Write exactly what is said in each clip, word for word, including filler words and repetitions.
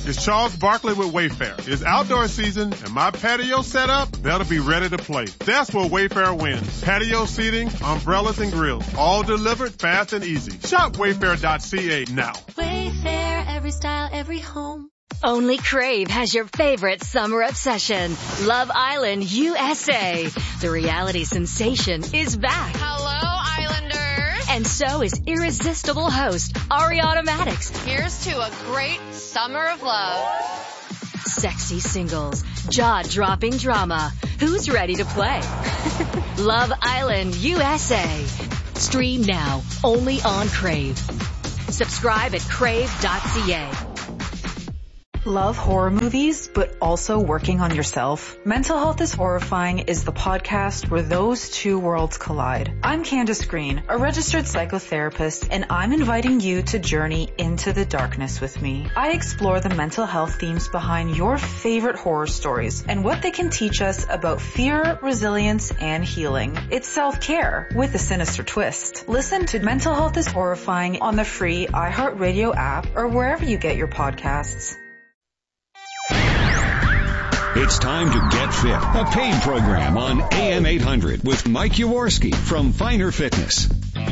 It's Charles Barkley with Wayfair. It's outdoor season, and my patio set up better be ready to play. That's where Wayfair wins. Patio seating, umbrellas, and grills, all delivered fast and easy. Shop wayfair dot c a now. Wayfair, every style, every home. Only Crave has your favorite summer obsession, Love Island U S A. The reality sensation is back. Hello, Islanders. And so is irresistible host Ariana Maddox. Here's to a great summer of love. Sexy singles, jaw-dropping drama. Who's ready to play? Love Island U S A. Stream now, only on Crave. Subscribe at crave dot c a. Love horror movies, but also working on yourself? Mental Health is Horrifying is the podcast where those two worlds collide. I'm Candace Green, a registered psychotherapist, and I'm inviting you to journey into the darkness with me. I explore the mental health themes behind your favorite horror stories and what they can teach us about fear, resilience, and healing. It's self-care with a sinister twist. Listen to Mental Health is Horrifying on the free iHeartRadio app or wherever you get your podcasts. It's time to Get Fit, a paid program on A M eight hundred with Mike Jaworski from Finer Fitness.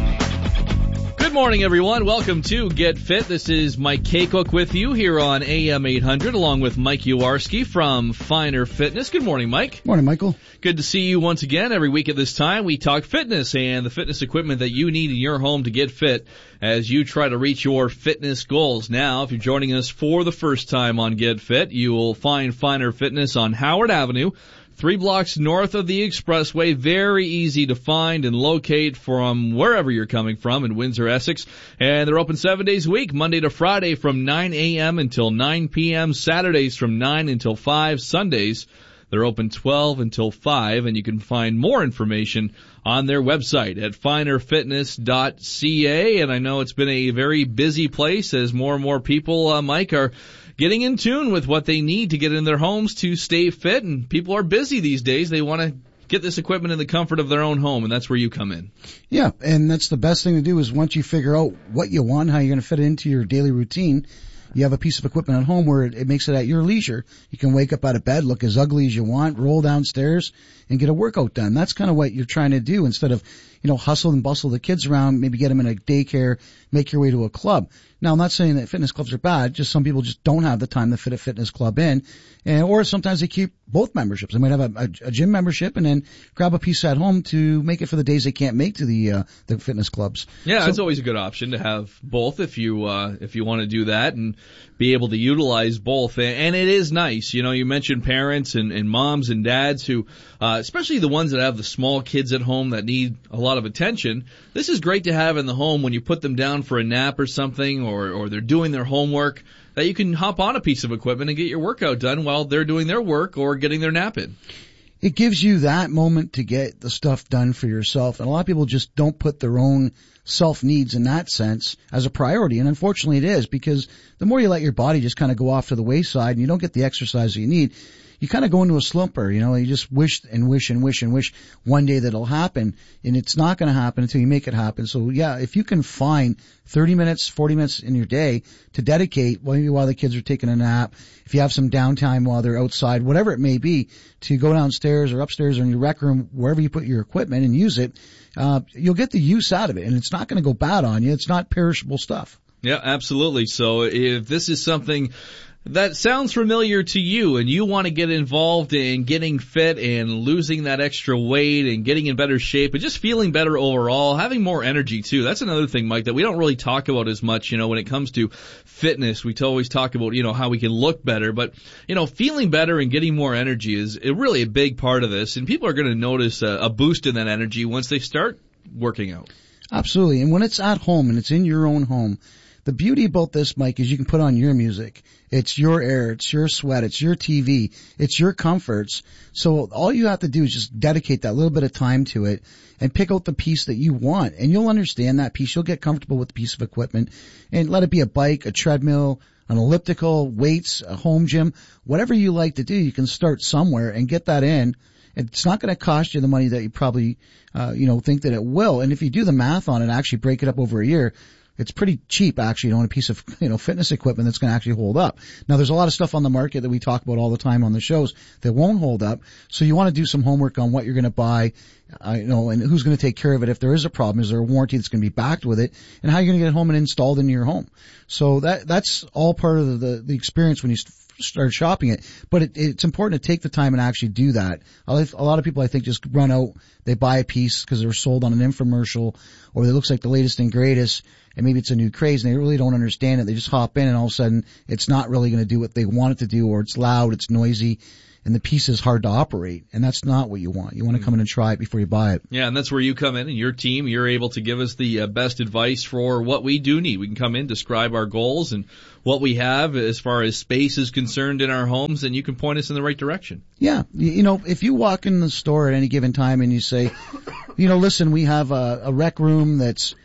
Good morning, everyone. Welcome to Get Fit. This is Mike Kaycook with you here on A M eight hundred, along with Mike Jaworski from Finer Fitness. Good morning, Mike. Morning, Michael. Good to see you once again. Every week at this time, we talk fitness and the fitness equipment that you need in your home to get fit as you try to reach your fitness goals. Now, if you're joining us for the first time on Get Fit, you will find Finer Fitness on Howard Avenue, three blocks north of the expressway. Very easy to find and locate from wherever you're coming from in Windsor, Essex. And they're open seven days a week, Monday to Friday from nine a.m. until nine p.m., Saturdays from nine until five, Sundays they're open twelve until five, and you can find more information on their website at finer fitness dot c a. And I know it's been a very busy place as more and more people, uh, Mike, are getting in tune with what they need to get in their homes to stay fit. And people are busy these days. They want to get this equipment in the comfort of their own home, and that's where you come in. Yeah, and that's the best thing to do is once you figure out what you want, how you're going to fit it into your daily routine, you have a piece of equipment at home where it, it makes it at your leisure. You can wake up out of bed, look as ugly as you want, roll downstairs, and get a workout done. That's kind of what you're trying to do instead of, you know, hustle and bustle the kids around, maybe get them in a daycare, make your way to a club. Now, I'm not saying that fitness clubs are bad, just some people just don't have the time to fit a fitness club in, and or sometimes they keep both memberships. They might have a, a, a gym membership and then grab a piece at home to make it for the days they can't make to the uh, the fitness clubs. Yeah, so, it's always a good option to have both if you uh, if you want to do that and be able to utilize both. And it is nice, you know. You mentioned parents and, and moms and dads who, uh, especially the ones that have the small kids at home that need a lot of attention. This is great to have in the home when you put them down for a nap or something, or or they're doing their homework, that you can hop on a piece of equipment and get your workout done while they're doing their work or getting their nap in. It gives you that moment to get the stuff done for yourself. And a lot of people just don't put their own self-needs in that sense as a priority. And unfortunately it is, because the more you let your body just kind of go off to the wayside and you don't get the exercise that you need, you kind of go into a slumper, you know, you just wish and wish and wish and wish one day that it'll happen, and it's not going to happen until you make it happen. So yeah, if you can find thirty minutes, forty minutes in your day to dedicate, maybe while the kids are taking a nap, if you have some downtime while they're outside, whatever it may be, to go downstairs or upstairs or in your rec room, wherever you put your equipment and use it, uh, you'll get the use out of it, and it's not going to go bad on you. It's not perishable stuff. Yeah, absolutely. So if this is something that sounds familiar to you and you want to get involved in getting fit and losing that extra weight and getting in better shape and just feeling better overall, having more energy too. That's another thing, Mike, that we don't really talk about as much, you know, when it comes to fitness. We always talk about, you know, how we can look better, but, you know, feeling better and getting more energy is really a big part of this, and people are going to notice a, a boost in that energy once they start working out. Absolutely. And when it's at home and it's in your own home, the beauty about this, Mike, is you can put on your music. It's your air, it's your sweat, it's your T V, it's your comforts. So all you have to do is just dedicate that little bit of time to it and pick out the piece that you want. And you'll understand that piece. You'll get comfortable with the piece of equipment, and let it be a bike, a treadmill, an elliptical, weights, a home gym, whatever you like to do. You can start somewhere and get that in. It's not going to cost you the money that you probably, uh, you know, think that it will. And if you do the math on it, actually break it up over a year, It's pretty cheap, actually, to own a piece of, you know, fitness equipment that's going to actually hold up. Now, there's a lot of stuff on the market that we talk about all the time on the shows that won't hold up. So you want to do some homework on what you're going to buy, uh, you know, and who's going to take care of it if there is a problem. Is there a warranty that's going to be backed with it, and how you're going to get it home and installed in your home. So that that's all part of the the experience when you st- start shopping it. But it, it's important to take the time and actually do that. A lot of people, I think, just run out. They buy a piece because they're sold on an infomercial, or it looks like the latest and greatest, and maybe it's a new craze, and they really don't understand it. They just hop in, and all of a sudden, it's not really going to do what they want it to do, or it's loud, it's noisy, and the piece is hard to operate. And that's not what you want. You want to come in and try it before you buy it. Yeah, and that's where you come in, and your team, you're able to give us the uh, best advice for what we do need. We can come in, describe our goals and what we have as far as space is concerned in our homes, and you can point us in the right direction. Yeah. You, you know, if you walk in the store at any given time and you say, you know, listen, we have a, a rec room that's,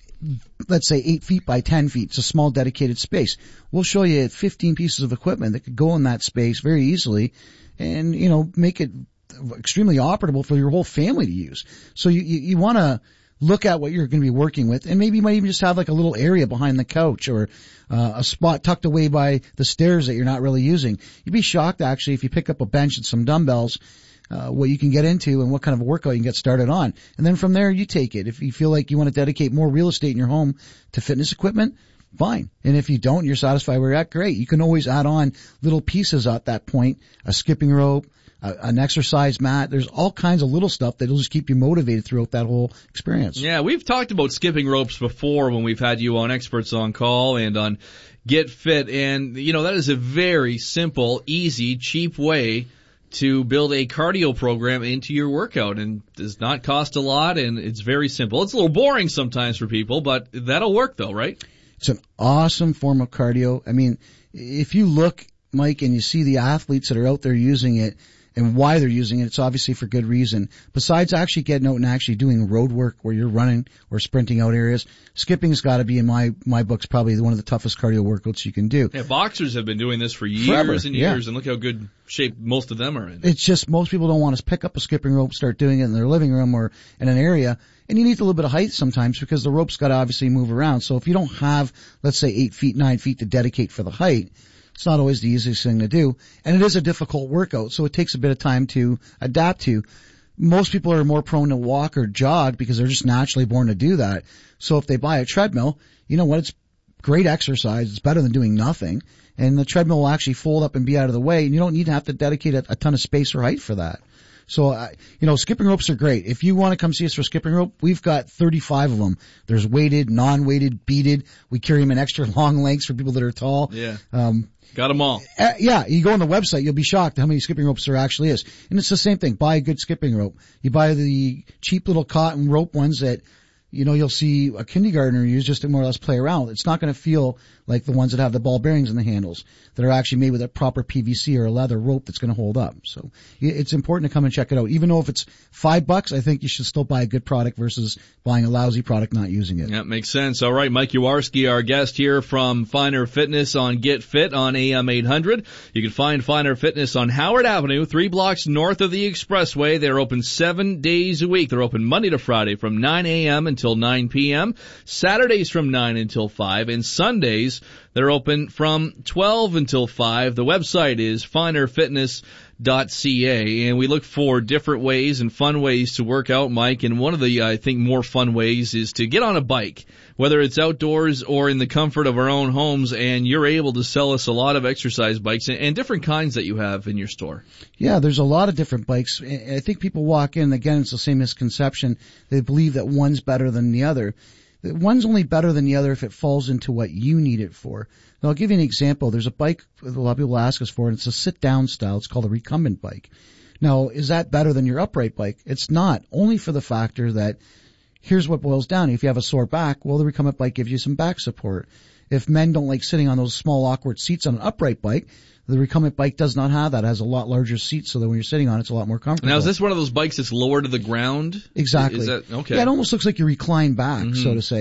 let's say eight feet by ten feet. It's a small dedicated space. We'll show you fifteen pieces of equipment that could go in that space very easily and, you know, make it extremely operable for your whole family to use. So you, you, you want to look at what you're going to be working with, and maybe you might even just have like a little area behind the couch or uh, a spot tucked away by the stairs that you're not really using. You'd be shocked, actually, if you pick up a bench and some dumbbells, uh, what you can get into and what kind of a workout you can get started on. And then from there, you take it. If you feel like you want to dedicate more real estate in your home to fitness equipment, fine. And if you don't, you're satisfied where you're at, great. You can always add on little pieces at that point, a skipping rope, an exercise mat. There's all kinds of little stuff that'll just keep you motivated throughout that whole experience. Yeah, we've talked about skipping ropes before when we've had you on Experts on Call and on Get Fit. And, you know, that is a very simple, easy, cheap way to build a cardio program into your workout, and does not cost a lot, and it's very simple. It's a little boring sometimes for people, but that'll work though, right? It's an awesome form of cardio. I mean, if you look, Mike, and you see the athletes that are out there using it, and why they're using it, it's obviously for good reason. Besides actually getting out and actually doing road work where you're running or sprinting out areas, skipping's got to be, in my my books, probably one of the toughest cardio workouts you can do. Yeah, boxers have been doing this for years Forever, and yeah. years, and look how good shape most of them are in. It's just most people don't want to pick up a skipping rope, start doing it in their living room or in an area. And you need a little bit of height sometimes because the rope's got to obviously move around. So if you don't have, let's say, eight feet, nine feet to dedicate for the height, it's not always the easiest thing to do. And it is a difficult workout, so it takes a bit of time to adapt to. Most people are more prone to walk or jog because they're just naturally born to do that. So if they buy a treadmill, you know what? It's great exercise. It's better than doing nothing. And the treadmill will actually fold up and be out of the way, and you don't need to have to dedicate a, a ton of space or height for that. So, uh, you know, skipping ropes are great. If you want to come see us for skipping rope, we've got thirty-five of them. There's weighted, non-weighted, beaded. We carry them in extra long lengths for people that are tall. Yeah. Um, Got them all. Uh, yeah, you go on the website, you'll be shocked at how many skipping ropes there actually is. And it's the same thing. Buy a good skipping rope. You buy the cheap little cotton rope ones that, you know, you'll see a kindergartner use just to more or less play around. It's not going to feel like the ones that have the ball bearings in the handles that are actually made with a proper P V C or a leather rope that's going to hold up. So it's important to come and check it out. Even though if it's five bucks, I think you should still buy a good product versus buying a lousy product not using it. That makes sense. All right, Mike Yawarski, our guest here from Finer Fitness on Get Fit on A M eight hundred. You can find Finer Fitness on Howard Avenue, three blocks north of the Expressway. They're open seven days a week. They're open Monday to Friday from nine a.m. until nine p.m., Saturdays from nine until five, and Sundays they're open from twelve until five. The website is finer fitness dot c a, and we look for different ways and fun ways to work out, Mike, and one of the, I think, more fun ways is to get on a bike, whether it's outdoors or in the comfort of our own homes, and you're able to sell us a lot of exercise bikes and, and different kinds that you have in your store. Yeah, there's a lot of different bikes. I think people walk in, again, it's the same misconception. They believe that one's better than the other. One's only better than the other if it falls into what you need it for. Now, I'll give you an example. There's a bike that a lot of people ask us for, and it's a sit-down style. It's called a recumbent bike. Now, is that better than your upright bike? It's not, only for the factor that here's what boils down. If you have a sore back, well, the recumbent bike gives you some back support. If men don't like sitting on those small, awkward seats on an upright bike, the recumbent bike does not have that. It has a lot larger seats so that when you're sitting on it, it's a lot more comfortable. Now, is this one of those bikes that's lower to the ground? Exactly. Is that, okay. Yeah, it almost looks like you recline back, mm-hmm. so to say.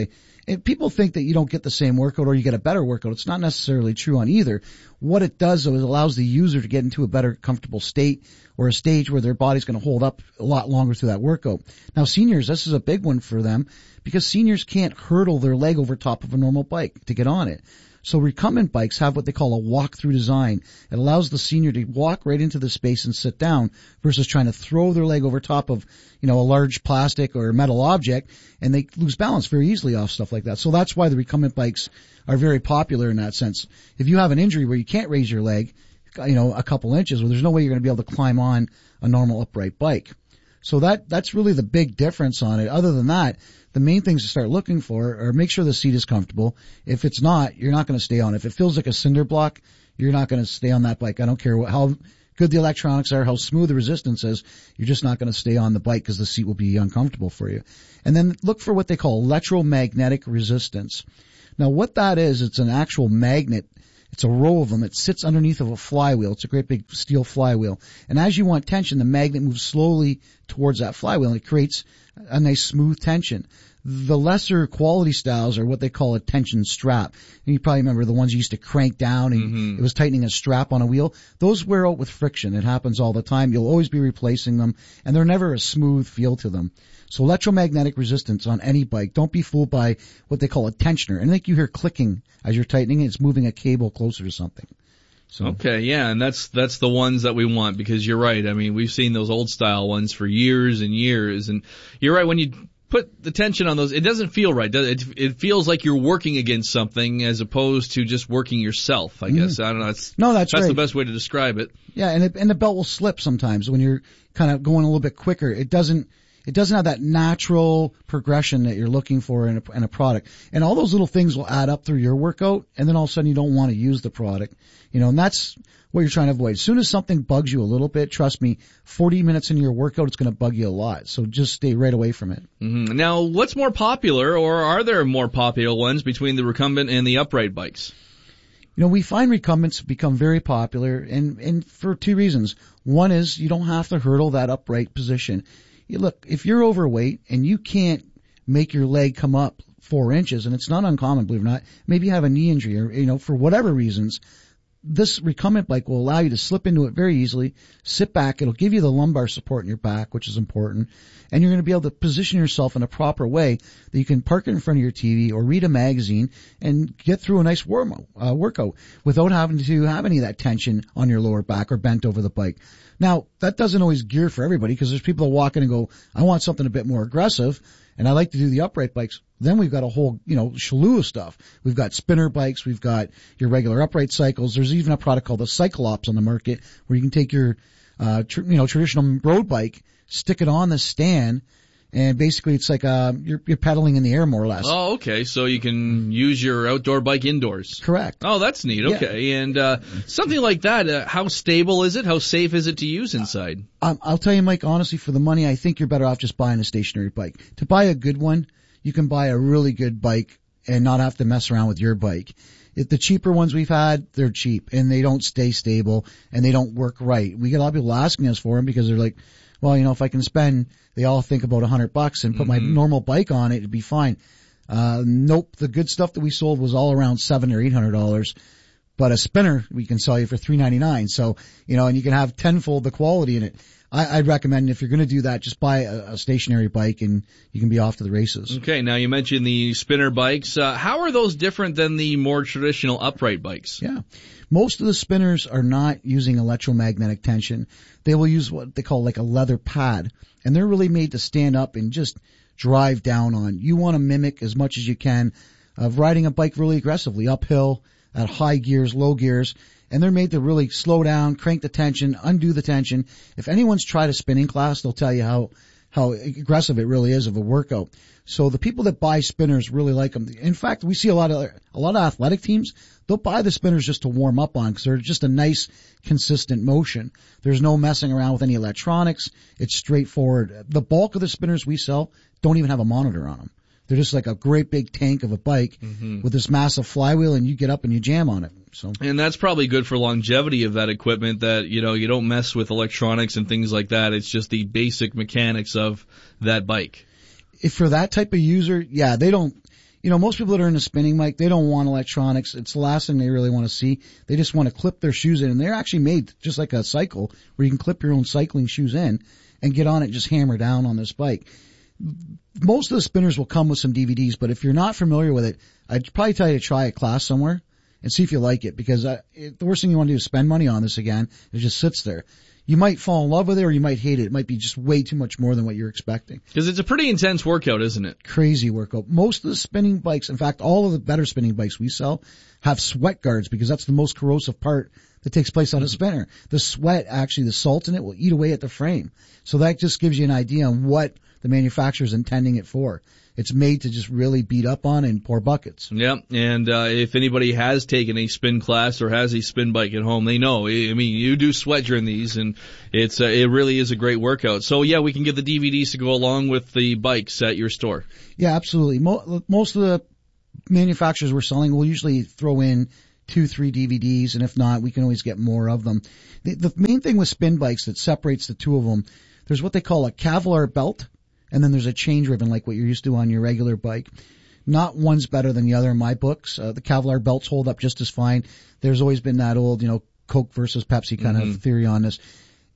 And people think that you don't get the same workout or you get a better workout. It's not necessarily true on either. What it does, though, is it allows the user to get into a better comfortable state or a stage where their body's going to hold up a lot longer through that workout. Now, seniors, this is a big one for them because seniors can't hurdle their leg over top of a normal bike to get on it. So recumbent bikes have what they call a walk-through design. It allows the senior to walk right into the space and sit down versus trying to throw their leg over top of, you know, a large plastic or metal object, and they lose balance very easily off stuff like that. So that's why the recumbent bikes are very popular in that sense. If you have an injury where you can't raise your leg, you know, a couple inches, well, there's no way you're going to be able to climb on a normal upright bike. So that, that's really the big difference on it. Other than that, the main things to start looking for are make sure the seat is comfortable. If it's not, you're not going to stay on it. If it feels like a cinder block, you're not going to stay on that bike. I don't care what, how good the electronics are, how smooth the resistance is, you're just not going to stay on the bike because the seat will be uncomfortable for you. And then look for what they call electromagnetic resistance. Now what that is, it's an actual magnet. It's a row of them that sits underneath of a flywheel. It's a great big steel flywheel. And as you want tension, the magnet moves slowly towards that flywheel and it creates a nice smooth tension. The lesser quality styles are what they call a tension strap. And you probably remember the ones you used to crank down and mm-hmm. it was tightening a strap on a wheel. Those wear out with friction. It happens all the time. You'll always be replacing them and they're never a smooth feel to them. So electromagnetic resistance on any bike. Don't be fooled by what they call a tensioner. And I think you hear clicking as you're tightening it. It's moving a cable closer to something. So. Okay, yeah, and that's that's the ones that we want because you're right. I mean, we've seen those old style ones for years and years, and you're right. When you put the tension on those, it doesn't feel right. Does it? It feels like you're working against something as opposed to just working yourself. I guess mm. I don't know. It's, no, that's that's right. the best way to describe it. Yeah, and it, and the belt will slip sometimes when you're kind of going a little bit quicker. It doesn't. It doesn't have that natural progression that you're looking for in a, in a product. And all those little things will add up through your workout, and then all of a sudden you don't want to use the product. You know, and that's what you're trying to avoid. As soon as something bugs you a little bit, trust me, forty minutes into your workout, it's going to bug you a lot. So just stay right away from it. Mm-hmm. Now, what's more popular, or are there more popular ones between the recumbent and the upright bikes? You know, we find recumbents become very popular, and, and for two reasons. One is you don't have to hurdle that upright position. You look, if you're overweight and you can't make your leg come up four inches, and it's not uncommon, believe it or not, maybe you have a knee injury or, you know, for whatever reasons, this recumbent bike will allow you to slip into it very easily, sit back, it'll give you the lumbar support in your back, which is important, and you're going to be able to position yourself in a proper way that you can park it in front of your T V or read a magazine and get through a nice warm, uh, workout without having to have any of that tension on your lower back or bent over the bike. Now, that doesn't always gear for everybody because there's people that walk in and go, I want something a bit more aggressive, and I like to do the upright bikes. Then we've got a whole, you know, slew of stuff. We've got spinner bikes, we've got your regular upright cycles. There's even a product called the Cyclops on the market where you can take your, uh, tr- you know, traditional road bike, stick it on the stand, and basically it's like uh you're you're pedaling in the air more or less. Oh, okay. So you can use your outdoor bike indoors. Correct. Oh, that's neat. Okay. Yeah. And uh something like that, uh, how stable is it? How safe is it to use inside? Um, I'll tell you, Mike, honestly, for the money, I think you're better off just buying a stationary bike. To buy a good one, you can buy a really good bike and not have to mess around with your bike. If the cheaper ones we've had, they're cheap and they don't stay stable and they don't work right. We get a lot of people asking us for them because they're like, well, you know, if I can spend, they all think about a hundred bucks and put mm-hmm. my normal bike on it, it'd be fine. Uh, nope. The good stuff that we sold was all around seven or eight hundred dollars. But a spinner we can sell you for three ninety nine. So, you know, and you can have tenfold the quality in it. I, I'd recommend if you're going to do that, just buy a, a stationary bike and you can be off to the races. Okay. Now you mentioned the spinner bikes. Uh, how are those different than the more traditional upright bikes? Yeah. Most of the spinners are not using electromagnetic tension. They will use what they call like a leather pad, and they're really made to stand up and just drive down on. You want to mimic as much as you can of riding a bike really aggressively, uphill, at high gears, low gears, and they're made to really slow down, crank the tension, undo the tension. If anyone's tried a spinning class, they'll tell you how how aggressive it really is of a workout. So the people that buy spinners really like them. In fact, we see a lot of a lot of athletic teams, they'll buy the spinners just to warm up on because they're just a nice, consistent motion. There's no messing around with any electronics. It's straightforward. The bulk of the spinners we sell don't even have a monitor on them. They're just like a great big tank of a bike mm-hmm. with this massive flywheel, and you get up and you jam on it. So, and that's probably good for longevity of that equipment, that, you know, you don't mess with electronics and things like that. It's just the basic mechanics of that bike. If for that type of user, yeah, they don't, you know, most people that are in the spinning, Mike, they don't want electronics. It's the last thing they really want to see. They just want to clip their shoes in, and they're actually made just like a cycle where you can clip your own cycling shoes in and get on it and just hammer down on this bike. Most of the spinners will come with some D V Ds, but if you're not familiar with it, I'd probably tell you to try a class somewhere and see if you like it, because uh, it, the worst thing you want to do is spend money on this again. It just sits there. You might fall in love with it or you might hate it. It might be just way too much more than what you're expecting. Because it's a pretty intense workout, isn't it? Crazy workout. Most of the spinning bikes, in fact, all of the better spinning bikes we sell have sweat guards, because that's the most corrosive part that takes place on a spinner. The sweat, actually, the salt in it will eat away at the frame. So that just gives you an idea on what the manufacturer's intending it for. It's made to just really beat up on and pour buckets. Yeah, and uh, if anybody has taken a spin class or has a spin bike at home, they know. I mean, you do sweat during these, and it's uh, it really is a great workout. So, yeah, we can get the D V Ds to go along with the bikes at your store. Yeah, absolutely. Mo- most of the manufacturers we're selling will usually throw in two, three D V Ds, and if not, we can always get more of them. The, the main thing with spin bikes that separates the two of them, there's what they call a Kevlar belt, and then there's a change ribbon like what you're used to on your regular bike. Not one's better than the other in my books. Uh, the Kevlar belts hold up just as fine. There's always been that old, you know, Coke versus Pepsi kind mm-hmm. of theory on this.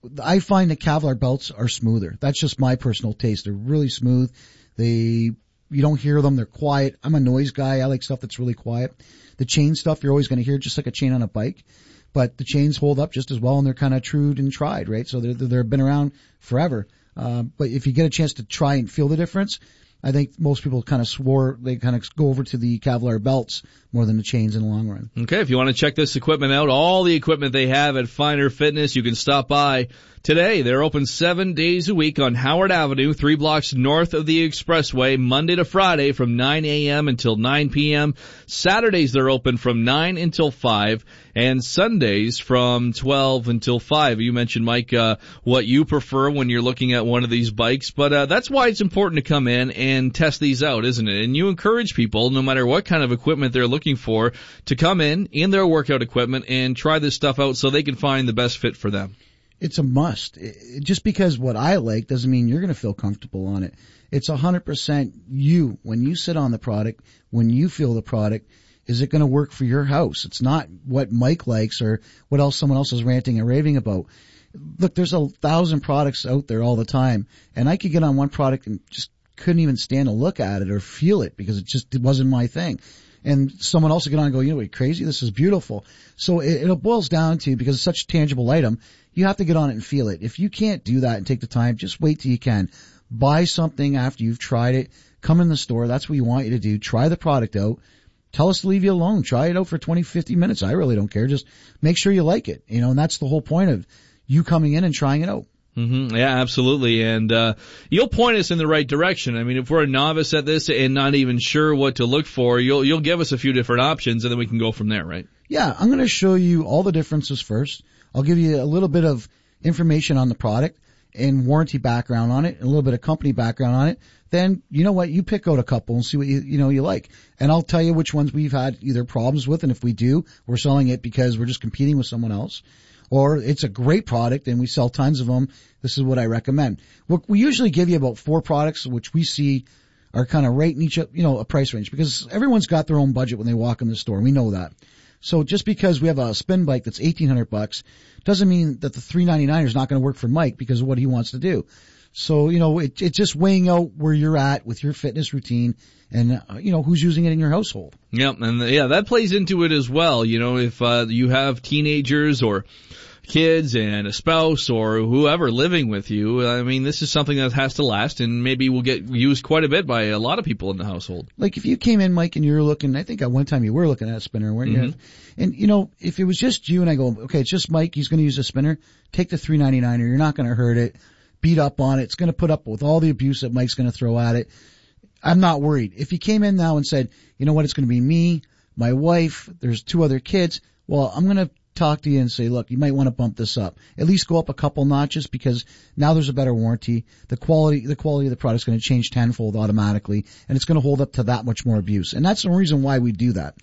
I find the Kevlar belts are smoother. That's just my personal taste. They're really smooth. They, you don't hear them. They're quiet. I'm a noise guy. I like stuff that's really quiet. The chain stuff you're always going to hear just like a chain on a bike. But the chains hold up just as well, and they're kind of true and tried, right? So they're, they've been around forever. Uh, but if you get a chance to try and feel the difference, I think most people kind of swore they kind of go over to the Kevlar belts more than the chains in the long run. Okay, if you want to check this equipment out, all the equipment they have at Finer Fitness, you can stop by today. They're open seven days a week on Howard Avenue, three blocks north of the Expressway, Monday to Friday from nine a.m. until nine p.m. Saturdays they're open from nine until five, and Sundays from twelve until five. You mentioned, Mike, uh, what you prefer when you're looking at one of these bikes, but uh, that's why it's important to come in and test these out, isn't it? And you encourage people, no matter what kind of equipment they're looking for, to come in, in their workout equipment, and try this stuff out so they can find the best fit for them. It's a must. It, just because what I like doesn't mean you're going to feel comfortable on it. It's one hundred percent you. When you sit on the product, when you feel the product, is it going to work for your house? It's not what Mike likes or what else someone else is ranting and raving about. Look, there's a thousand products out there all the time, and I could get on one product and just couldn't even stand to look at it or feel it because it just it wasn't my thing. And someone else will get on and go, you know what, crazy, this is beautiful. So it, it boils down to, because it's such a tangible item, you have to get on it and feel it. If you can't do that and take the time, just wait till you can. Buy something after you've tried it. Come in the store. That's what we want you to do. Try the product out. Tell us to leave you alone. Try it out for twenty, fifty minutes. I really don't care. Just make sure you like it. You know, and that's the whole point of you coming in and trying it out. Mm-hmm. Yeah, absolutely. And uh you'll point us in the right direction. I mean, if we're a novice at this and not even sure what to look for, you'll you'll give us a few different options, and then we can go from there, right? Yeah, I'm going to show you all the differences first. I'll give you a little bit of information on the product and warranty background on it, and a little bit of company background on it. Then, you know what, you pick out a couple and see what you, you know, you like. And I'll tell you which ones we've had either problems with, and if we do, we're selling it because we're just competing with someone else. Or it's a great product and we sell tons of them. This is what I recommend. We usually give you about four products which we see are kind of right in each, you know, a price range, because everyone's got their own budget when they walk in the store. We know that. So just because we have a spin bike that's eighteen hundred bucks doesn't mean that the three ninety-nine is not going to work for Mike because of what he wants to do. So, you know, it, it's just weighing out where you're at with your fitness routine and, uh, you know, who's using it in your household. Yeah, and yeah, that plays into it as well. You know, if uh, you have teenagers or kids and a spouse or whoever living with you, I mean, this is something that has to last and maybe will get used quite a bit by a lot of people in the household. Like if you came in, Mike, and you were looking, I think at one time you were looking at a spinner, weren't you? Mm-hmm. And, you know, if it was just you and I go, okay, it's just Mike, he's going to use a spinner, take the three ninety-nine, or you're not going to hurt it, beat up on it, it's going to put up with all the abuse that Mike's going to throw at it. I'm not worried. If you came in now and said, you know what, it's going to be me, my wife, there's two other kids, well, I'm going to talk to you and say, look, you might want to bump this up. At least go up a couple notches, because now there's a better warranty. The quality, the quality of the product is going to change tenfold automatically, and it's going to hold up to that much more abuse. And that's the reason why we do that.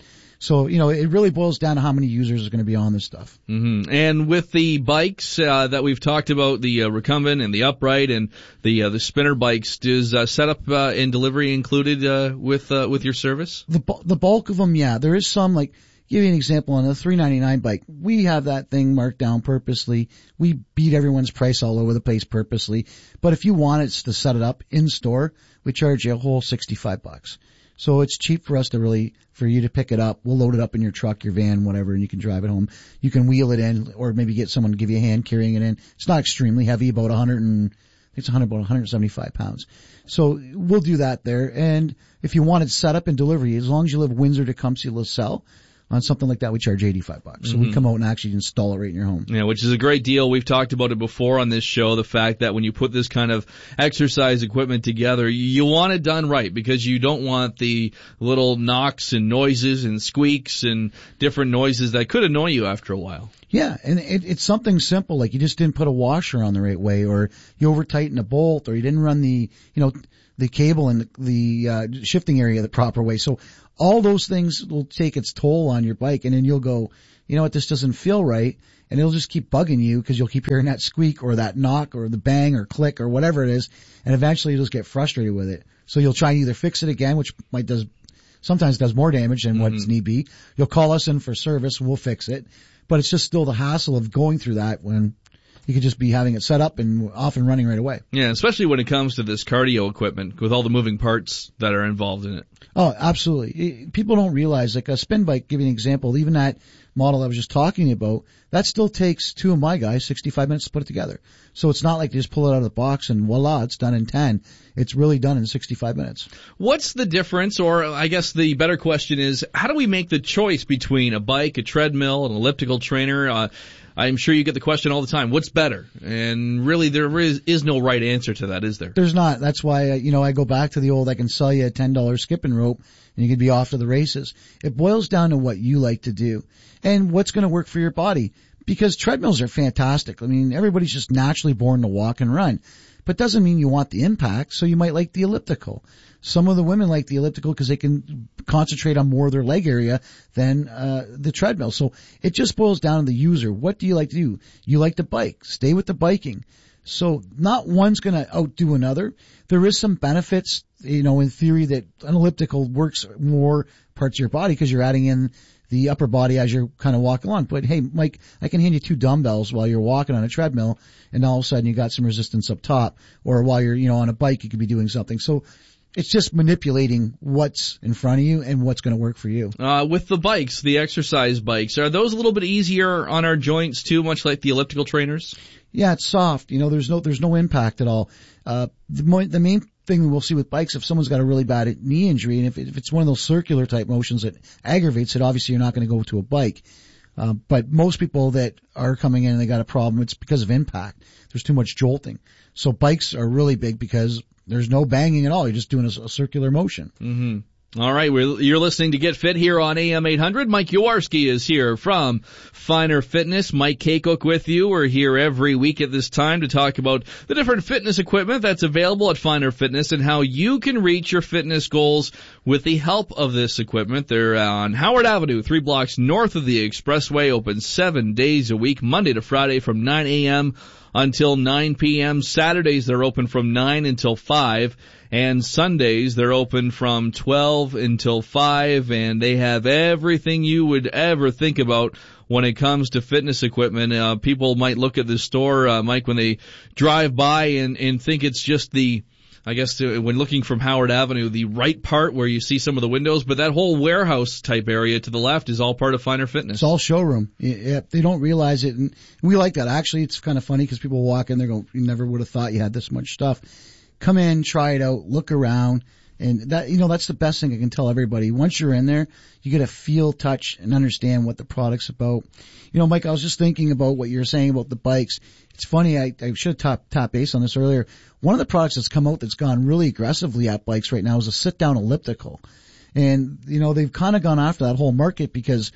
So, you know, it really boils down to how many users are going to be on this stuff. Mm-hmm. And with the bikes uh, that we've talked about, the uh, recumbent and the upright and the uh, the spinner bikes, is uh, setup uh, and delivery included uh, with uh, with your service? The bu- the bulk of them, yeah. There is some, like, give you an example on the three ninety-nine bike. We have that thing marked down purposely. We beat everyone's price all over the place purposely. But if you want us to set it up in store, we charge you a whole sixty-five bucks. So it's cheap for us to really, for you to pick it up. We'll load it up in your truck, your van, whatever, and you can drive it home. You can wheel it in, or maybe get someone to give you a hand carrying it in. It's not extremely heavy, about one hundred and, I think it's one hundred, about one hundred seventy-five pounds. So we'll do that there. And if you wanted setup and delivery, as long as you live Windsor, Tecumseh, LaSalle, on something like that, we charge eighty-five bucks. So mm-hmm. we come out and actually install it right in your home. Yeah, which is a great deal. We've talked about it before on this show, the fact that when you put this kind of exercise equipment together, you want it done right, because you don't want the little knocks and noises and squeaks and different noises that could annoy you after a while. Yeah, and it, it's something simple, like you just didn't put a washer on the right way, or you over-tighten a bolt, or you didn't run the, you know, the cable in the, the uh, shifting area the proper way. So all those things will take its toll on your bike, and then you'll go, you know what, this doesn't feel right, and it'll just keep bugging you because you'll keep hearing that squeak or that knock or the bang or click or whatever it is, and eventually you'll just get frustrated with it. So you'll try and either fix it again, which might does sometimes does more damage than mm-hmm. what's need be. You'll call us in for service, and we'll fix it, but it's just still the hassle of going through that when you could just be having it set up and off and running right away. Yeah, especially when it comes to this cardio equipment with all the moving parts that are involved in it. Oh, absolutely. People don't realize, like a spin bike, give you an example, even that model I was just talking about, that still takes two of my guys sixty-five minutes to put it together. So it's not like they just pull it out of the box and voila, it's done in ten. It's really done in sixty-five minutes. What's the difference, or I guess the better question is, how do we make the choice between a bike, a treadmill, an elliptical trainer? Uh, I'm sure you get the question all the time, what's better? And really there is, is no right answer to that, is there? There's not. That's why, uh, you know, I go back to the old, I can sell you a ten dollar skipping rope and you could be off to the races. It boils down to what you like to do and what's going to work for your body. Because treadmills are fantastic. I mean, everybody's just naturally born to walk and run. But doesn't mean you want the impact, so you might like the elliptical. Some of the women like the elliptical because they can concentrate on more of their leg area than uh the treadmill. So it just boils down to the user. What do you like to do? You like to bike. Stay with the biking. So not one's going to outdo another. There is some benefits, you know, in theory that an elliptical works more parts of your body because you're adding in the upper body as you're kind of walking along. But hey, Mike, I can hand you two dumbbells while you're walking on a treadmill, and all of a sudden you got some resistance up top. Or while you're, you know, on a bike, you could be doing something. So it's just manipulating what's in front of you and what's going to work for you. Uh, with the bikes, the exercise bikes, are those a little bit easier on our joints too, much like the elliptical trainers? Yeah, it's soft. You know, there's no, there's no impact at all. Uh, the, mo- the main thing we'll see with bikes, if someone's got a really bad knee injury, and if, it, if it's one of those circular type motions that aggravates it, obviously you're not going to go to a bike. Uh, but most people that are coming in and they got a problem, it's because of impact. There's too much jolting. So bikes are really big because there's no banging at all. You're just doing a, a circular motion. Mm-hmm. All right, we're, you're listening to Get Fit here on A M eight hundred. Mike Yawarski is here from Finer Fitness. Mike Kakuk with you. We're here every week at this time to talk about the different fitness equipment that's available at Finer Fitness and how you can reach your fitness goals with the help of this equipment. They're on Howard Avenue, three blocks north of the Expressway, open seven days a week, Monday to Friday from nine a.m. until nine p.m. Saturdays they're open from nine until five. And Sundays, they're open from twelve until five, and they have everything you would ever think about when it comes to fitness equipment. Uh, people might look at the store, uh, Mike, when they drive by and, and think it's just the, I guess, uh, when looking from Howard Avenue, the right part where you see some of the windows, but that whole warehouse type area to the left is all part of Finer Fitness. It's all showroom. Yeah, they don't realize it, and we like that. Actually, it's kind of funny because people walk in, they go, you never would have thought you had this much stuff. Come in, try it out, look around, and that, you know, that's the best thing I can tell everybody. Once you're in there, you get to feel, touch, and understand what the product's about. You know, Mike, I was just thinking about what you were saying about the bikes. It's funny, I, I should have top, top base on this earlier. One of the products that's come out that's gone really aggressively at bikes right now is a sit-down elliptical. And, you know, they've kind of gone after that whole market because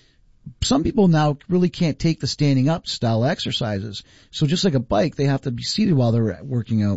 some people now really can't take the standing up style exercises. So just like a bike, they have to be seated while they're working out.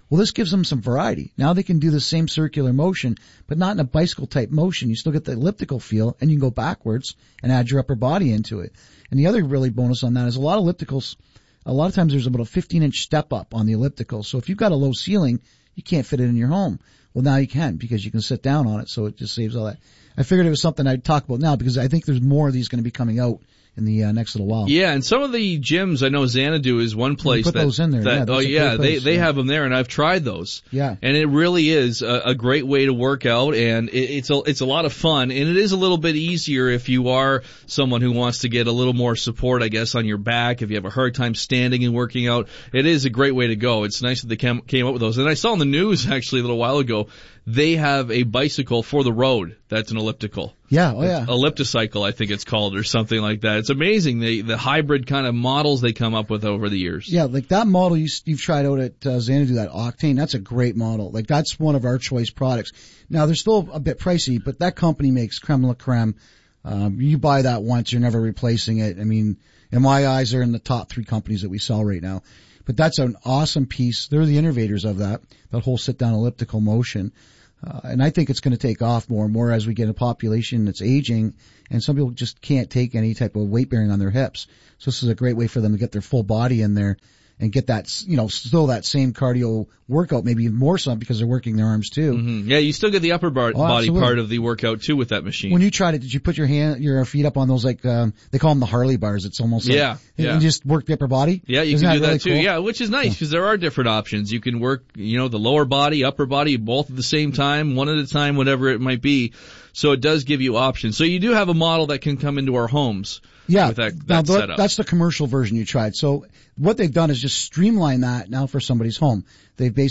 Well, this gives them some variety. Now they can do the same circular motion, but not in a bicycle type motion. You still get the elliptical feel, and you can go backwards and add your upper body into it. And the other really bonus on that is a lot of ellipticals, a lot of times there's about a fifteen inch step up on the elliptical. So if you've got a low ceiling, you can't fit it in your home. Well, now you can, because you can sit down on it, so it just saves all that. I figured it was something I'd talk about now, because I think there's more of these going to be coming out in the uh, next little while. Yeah, and some of the gyms, I know Xanadu is one place put that, those in there. that Yeah, oh that's a yeah, great they place, they yeah. have them there, and I've tried those. Yeah. And it really is a, a great way to work out, and it, it's a it's a lot of fun, and it is a little bit easier if you are someone who wants to get a little more support, I guess, on your back. If you have a hard time standing and working out, it is a great way to go. It's nice that they came, came up with those. And I saw in the news actually a little while ago, they have a bicycle for the road that's an elliptical. Yeah, oh yeah. Ellipticycle, I think it's called, or something like that. It's amazing, the the hybrid kind of models they come up with over the years. Yeah, like that model you, you've tried out at uh, Xanadu, that Octane, that's a great model. Like, that's one of our choice products. Now, they're still a bit pricey, but that company makes creme la creme. Um, you buy that once, you're never replacing it. I mean, in my eyes, they're in the top three companies that we sell right now. But that's an awesome piece. They're the innovators of that, that whole sit-down elliptical motion. Uh, and I think it's going to take off more and more as we get a population that's aging, and some people just can't take any type of weight bearing on their hips. So this is a great way for them to get their full body in there and get that, you know, still that same cardio workout, maybe even more so because they're working their arms too. Mm-hmm. Yeah, you still get the upper bar- Oh, body absolutely. part of the workout too with that machine. When you tried it, did you put your hand, your feet up on those, like, um, they call them the Harley bars? It's almost like, Yeah, you, yeah. you just work the upper body? Yeah, you Isn't can do that, really too. cool? Yeah, which is nice because there are different options. You can work, you know, the lower body, upper body, both at the same time, one at a time, whatever it might be. So it does give you options. So you do have a model that can come into our homes. Yeah, With that, now that th- setup. that's the commercial version you tried. So what they've done is just streamline that now for somebody's home. They've basically